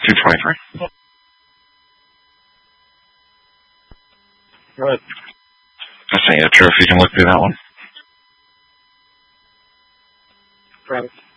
223. Right. I sent you a trophy. You can look through that one. Right.